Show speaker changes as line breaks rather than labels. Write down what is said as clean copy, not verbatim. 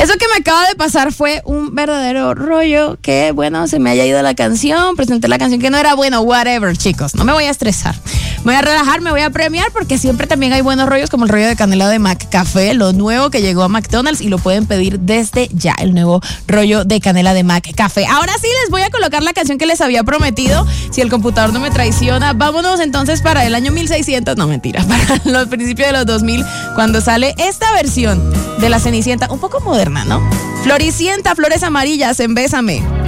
Eso que me acaba de pasar fue un verdadero rollo. Que bueno, se me haya ido la canción. Presenté la canción que no era bueno. Whatever, chicos. No me voy a estresar. Me voy a relajar, me voy a premiar porque siempre también hay buenos rollos, como el rollo de canela de McCafé, lo nuevo que llegó a McDonald's y lo pueden pedir desde ya, el nuevo rollo de canela de McCafé. Ahora sí les voy a colocar la canción que les había prometido, si el computador no me traiciona. Vámonos entonces para el año 1600, no mentira, para los principios de los 2000, cuando sale esta versión de La Cenicienta, un poco moderna, ¿no? Floricienta, flores amarillas en Bésame.